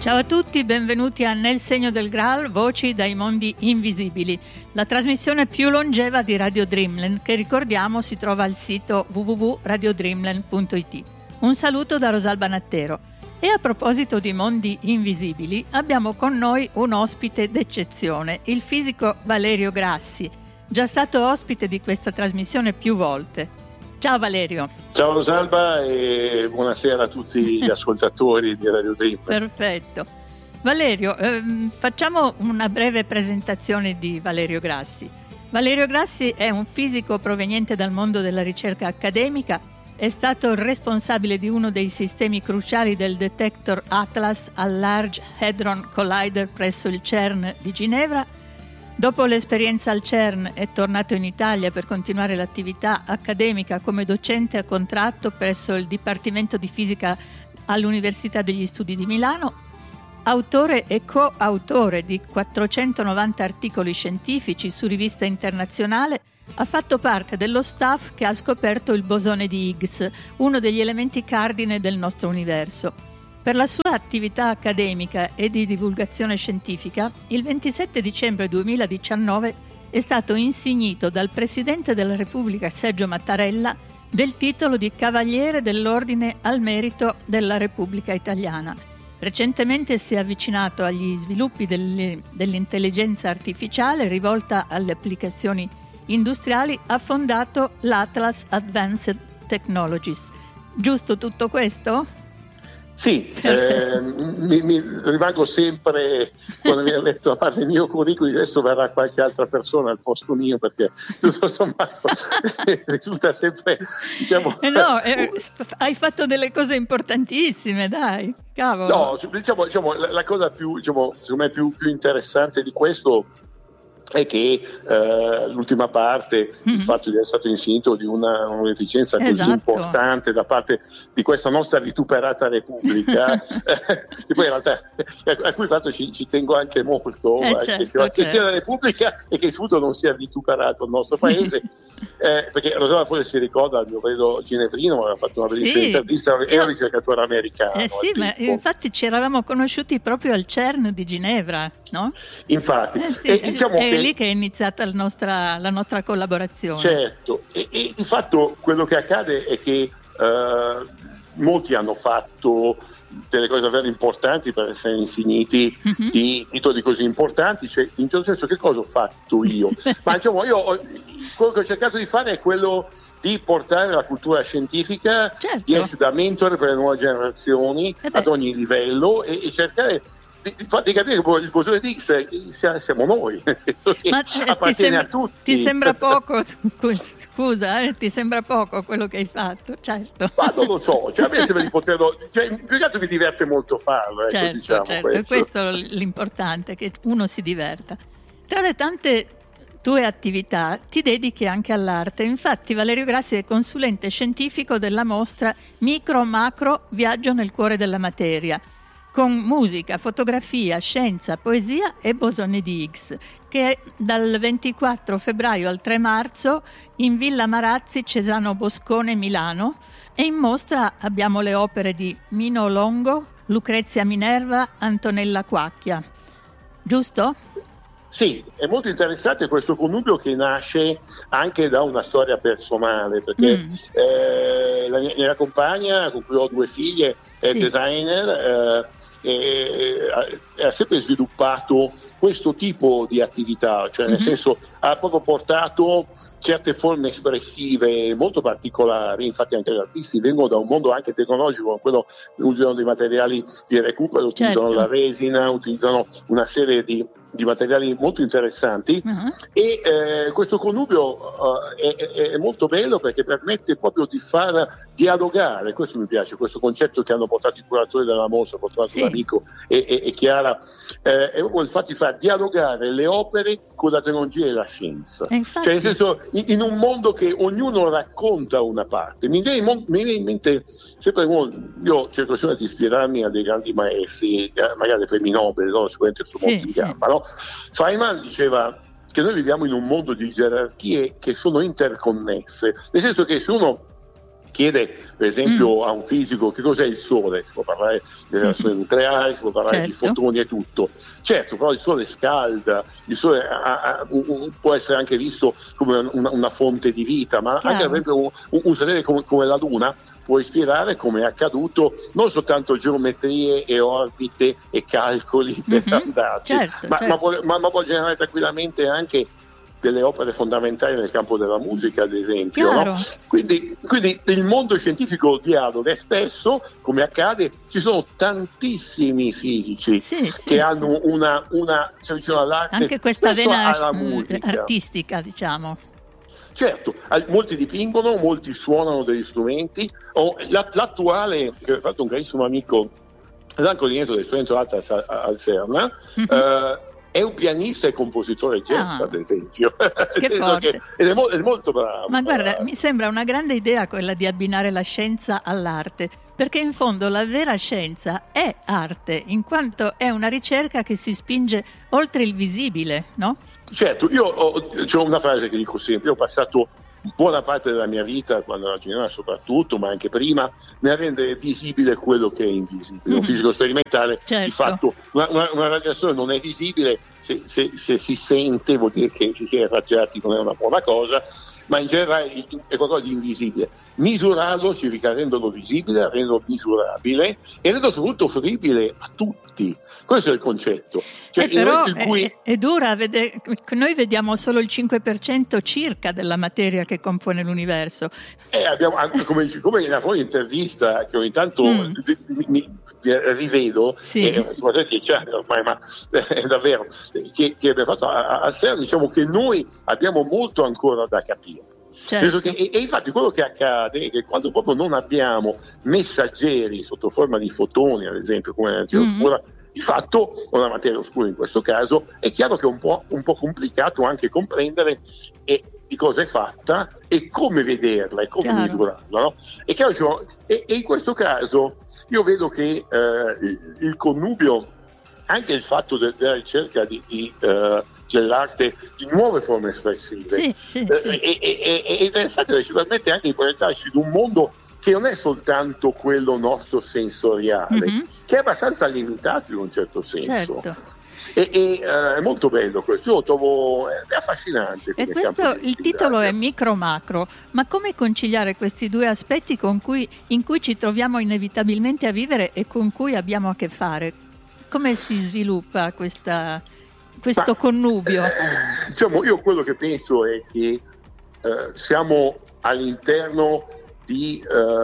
Ciao a tutti, benvenuti a Nel segno del Graal, voci dai mondi invisibili, la trasmissione più longeva di Radio Dreamland, che ricordiamo si trova al sito www.radiodreamland.it. Un saluto da Rosalba Nattero. E a proposito di mondi invisibili, abbiamo con noi un ospite d'eccezione, il fisico Valerio Grassi, già stato ospite di questa trasmissione più volte. Ciao Valerio. Ciao Rosalba e buonasera a tutti gli ascoltatori di Radio Dreamland. Perfetto. Valerio, facciamo una breve presentazione di Valerio Grassi. Valerio Grassi è un fisico proveniente dal mondo della ricerca accademica, è stato il responsabile di uno dei sistemi cruciali del detector Atlas al Large Hadron Collider presso il CERN di Ginevra. Dopo l'esperienza al CERN è tornato in Italia per continuare l'attività accademica come docente a contratto presso il Dipartimento di Fisica all'Università degli Studi di Milano, autore e coautore di 490 articoli scientifici su riviste internazionali. Ha fatto parte dello staff che ha scoperto il bosone di Higgs, uno degli elementi cardine del nostro universo. Per la sua attività accademica e di divulgazione scientifica, il 27 dicembre 2019 è stato insignito dal Presidente della Repubblica Sergio Mattarella del titolo di Cavaliere dell'Ordine al Merito della Repubblica Italiana. Recentemente si è avvicinato agli sviluppi dell'intelligenza artificiale rivolta alle applicazioni industriali, ha fondato l'Atlas Advanced Technologies. Giusto tutto questo? Sì, mi rimango sempre, quando mi ha letto a parte il mio curriculum, adesso verrà qualche altra persona al posto mio, perché tutto sommato risulta sempre, diciamo... hai fatto delle cose importantissime, dai, cavolo. No, diciamo la cosa più, secondo me più interessante di questo è che l'ultima parte, il fatto di essere stato insignito di un'efficienza così importante da parte di questa nostra vituperata Repubblica, che poi in realtà a cui fatto ci tengo anche molto, che sia la Repubblica e che soprattutto non sia vituperato il nostro paese, perché Rosalba forse si ricorda, il mio credo ginevrino aveva fatto una bellissima intervista, era un ricercatore americano. Ma infatti ci eravamo conosciuti proprio al CERN di Ginevra, no? Infatti. È lì che è iniziata la nostra collaborazione. Certo, e di fatto quello che accade è che molti hanno fatto delle cose davvero importanti per essere insigniti di titoli così importanti, cioè in certo senso che cosa ho fatto io? Ma quello che ho cercato di fare è quello di portare la cultura scientifica, di essere da mentore per le nuove generazioni ad ogni livello e cercare di capire che il bosone di Higgs siamo noi, nel senso che appartiene a tutti. Ti sembra poco, scusa, ti sembra poco quello che hai fatto, certo. Ma non lo so, a me sembra di poterlo, più che altro mi diverte molto farlo. Certo, questo è l'importante, che uno si diverta. Tra le tante tue attività ti dedichi anche all'arte, infatti Valerio Grassi è consulente scientifico della mostra Micro Macro Viaggio nel cuore della materia, con musica, fotografia, scienza, poesia e bosone di Higgs, che è dal 24 febbraio al 3 marzo in Villa Marazzi, Cesano Boscone, Milano, e in mostra abbiamo le opere di Mino Longo, Lucrezia Minerva, Antonella Quacchia. Giusto? Sì, è molto interessante questo connubio che nasce anche da una storia personale, perché la mia compagna, con cui ho 2 figlie, è designer, ha sempre sviluppato questo tipo di attività, cioè nel senso ha proprio portato certe forme espressive molto particolari. Infatti anche gli artisti vengono da un mondo anche tecnologico, quello usano dei materiali di recupero, utilizzano la resina, utilizzano una serie di materiali molto interessanti e questo connubio è molto bello perché permette proprio di far dialogare, questo mi piace, questo concetto che hanno portato i curatori della mostra, Fortunato D'Amico e Chiara, è proprio il fatto di far dialogare le opere con la tecnologia e la scienza, cioè nel senso in un mondo che ognuno racconta una parte. Mi viene in mente sempre, io cerco sempre di ispirarmi a dei grandi maestri, magari premi Nobel, no? Sicuramente sono molti in gamba, no? Feynman diceva che noi viviamo in un mondo di gerarchie che sono interconnesse, nel senso che se uno chiede per esempio a un fisico che cos'è il Sole, si può parlare di reazioni nucleari, si può parlare di fotoni e tutto. Certo, però il Sole scalda, il Sole può essere anche visto come una fonte di vita, ma anche per esempio un satellite come la Luna può ispirare, come è accaduto, non soltanto geometrie e orbite e calcoli per andarci, ma può generare tranquillamente anche delle opere fondamentali nel campo della musica, ad esempio, no? Quindi il mondo scientifico dialoga e spesso, come accade, ci sono tantissimi fisici che hanno una cioè, vicino all'arte, anche questa vena artistica, diciamo. Certo, molti dipingono, molti suonano degli strumenti. L'attuale, che ha fatto un carissimo amico, Franco Nieto del Frenzo Art al CERN, è un pianista e compositore jazz, ad esempio. Che forte. Ed è molto bravo. Ma guarda, mi sembra una grande idea quella di abbinare la scienza all'arte, perché in fondo la vera scienza è arte, in quanto è una ricerca che si spinge oltre il visibile, no? Certo, c'ho una frase che dico sempre: ho passato buona parte della mia vita, quando ero a Ginevra soprattutto, ma anche prima, nel rendere visibile quello che è invisibile. Un fisico sperimentale, di fatto, una radiazione non è visibile, se si sente vuol dire che si si è irraggiati, non è una buona cosa, ma in generale è qualcosa di invisibile. Misurarlo significa renderlo visibile, renderlo misurabile e renderlo soprattutto fruibile a tutti. Questo è il concetto. Cioè, però è dura vedere, noi vediamo solo il 5% circa della materia che compone l'universo. Abbiamo, come nella fuori intervista che ogni tanto mi rivedo, quasi 10 anni ormai, ma è davvero, che abbiamo fatto a CERN, diciamo che noi abbiamo molto ancora da capire. Certo. E infatti quello che accade è che quando proprio non abbiamo messaggeri sotto forma di fotoni, ad esempio, come l'energia oscura, di fatto, o la materia oscura in questo caso, è chiaro che è un po' complicato anche comprendere di cosa è fatta e come vederla e come misurarla, no? È chiaro, e in questo caso io vedo che il connubio, anche il fatto della ricerca dell'arte di nuove forme espressive è interessante, perché ci permette anche di proiettarci in un mondo che non è soltanto quello nostro sensoriale, che è abbastanza limitato in un certo senso. Certo. È molto bello questo, io lo trovo è affascinante. E questo, il titolo è Micro-Macro, ma come conciliare questi due aspetti in cui ci troviamo inevitabilmente a vivere e con cui abbiamo a che fare? Come si sviluppa questo connubio? Diciamo, io quello che penso è che siamo all'interno di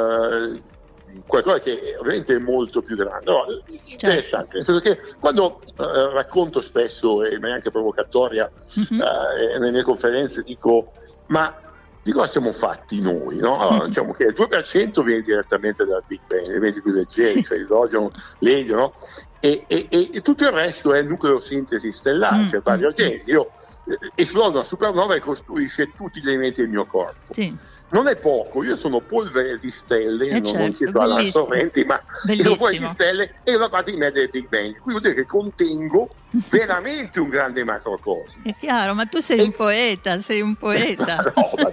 qualcosa che ovviamente è molto più grande, no, interessante, nel senso che quando racconto spesso in maniera anche provocatoria nelle mie conferenze dico: ma di cosa siamo fatti noi, no? Allora, diciamo che il 2% viene direttamente dal Big Bang, gli elementi più leggeri, cioè l'idrogeno, l'elio, no? E tutto il resto è nucleosintesi stellare, cioè paleogenici. Io esplodo una supernova e costruisce tutti gli elementi del mio corpo. Non è poco, io sono polvere di stelle, non chiedo alla sorrenti, ma sono polvere di stelle e una parte di me del Big Bang. Quindi vuol dire che contengo veramente un grande macrocosmo. È chiaro, ma tu sei un poeta. No, ma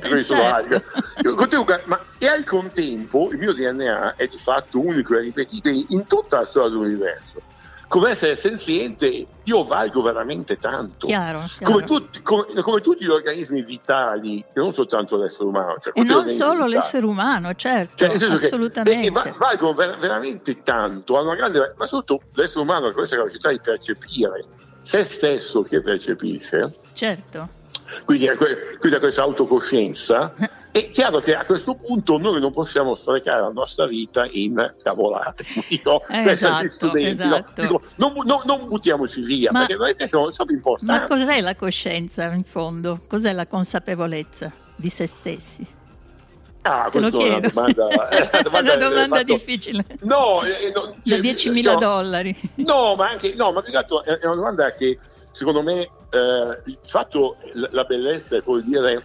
e al contempo il mio DNA è di fatto unico e ripetibile in tutta la storia dell'universo. Come essere senziente io valgo veramente tanto. Chiaro. Come tutti gli organismi vitali, non soltanto l'essere umano. Cioè, e non solo l'essere umano, certo, assolutamente. Valgono veramente tanto, hanno una grande, ma soprattutto l'essere umano ha questa capacità di percepire se stesso che percepisce. Certo. Quindi ha questa autocoscienza. È chiaro che a questo punto noi non possiamo sprecare la nostra vita in cavolate. Esatto. Dico, non buttiamoci via, perché veramente sono importanti. Ma cos'è la coscienza in fondo? Cos'è la consapevolezza di se stessi? Te lo chiedo. È una domanda difficile. No, da $10.000. No, ma più che altro è una domanda che secondo me il fatto, la bellezza è poi dire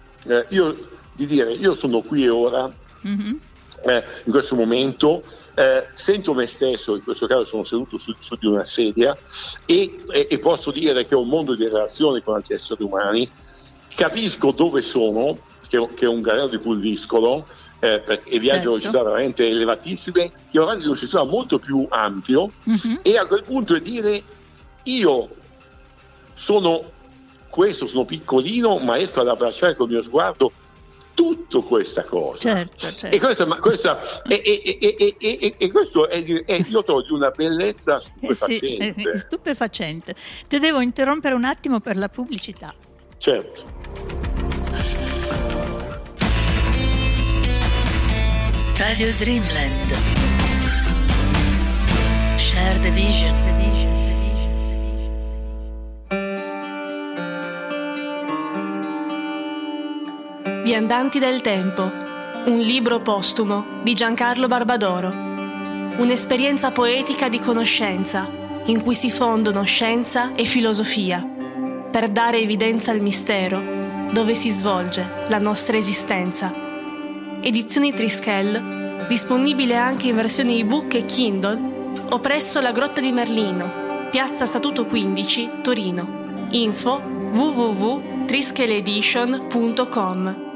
io sono qui e ora, in questo momento, sento me stesso, in questo caso sono seduto su di una sedia e posso dire che ho un mondo di relazioni con altri esseri umani, capisco dove sono, che è un galeno di pulviscolo, perché viaggio a velocità veramente elevatissime, che va avanti di un sistema molto più ampio, e a quel punto è dire: io sono piccolino, ma riesco ad abbracciare col mio sguardo tutta questa cosa. Certo. E questo io trovo di una bellezza stupefacente. Stupefacente. Ti devo interrompere un attimo per la pubblicità. Certo. Radio Dreamland. Share the vision. Viandanti del tempo, un libro postumo di Giancarlo Barbadoro. Un'esperienza poetica di conoscenza in cui si fondono scienza e filosofia per dare evidenza al mistero dove si svolge la nostra esistenza. Edizioni Trischel, disponibile anche in versione ebook e Kindle o presso la Grotta di Merlino, Piazza Statuto 15, Torino. Info www.trischeledition.com.